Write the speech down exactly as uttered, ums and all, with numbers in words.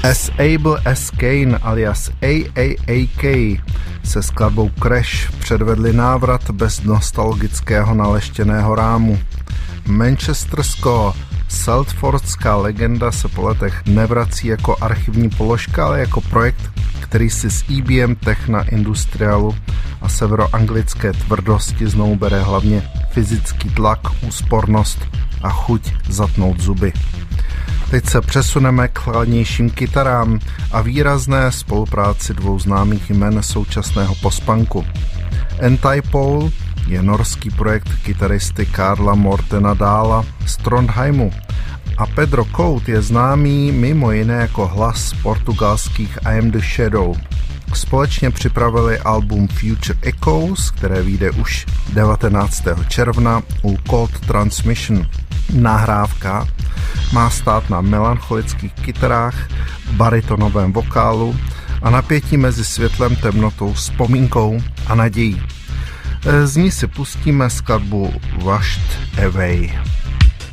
As Able as Kane alias A A A K se skladbou Crash předvedli návrat bez nostalgického naleštěného rámu. Manchestersko Saltfordská legenda se po letech nevrací jako archivní položka, ale jako projekt, který si s E B M techna, industrialu a severoanglické tvrdosti znovu bere hlavně fyzický tlak, úspornost a chuť zatnout zuby. Teď se přesuneme k chladnějším kytarám a výrazné spolupráci dvou známých jmen současného postpunku. Antipole je norský projekt kytaristy Karla Mortena Dahla z Trondheimu a Pedro Couto je známý mimo jiné jako hlas portugalských I Am The Shadow. Společně připravili album Future Echoes, které vyjde už devatenáctého června u Cold Transmission. Nahrávka má stát na melancholických kytarách, baritonovém vokálu a napětí mezi světlem, temnotou, vzpomínkou a nadějí. Z ní si pustíme skladbu Washed Away.